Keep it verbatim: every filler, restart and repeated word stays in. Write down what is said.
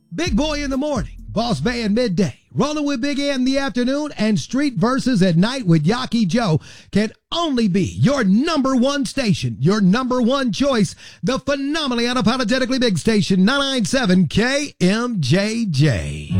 Big Boy in the morning, Boss Bay in midday, Rolling with Big A in the afternoon, and Street Verses at night with Yaki Joe can only be your number one station, your number one choice, the phenomenally unapologetically big station, nine ninety-seven K M J J.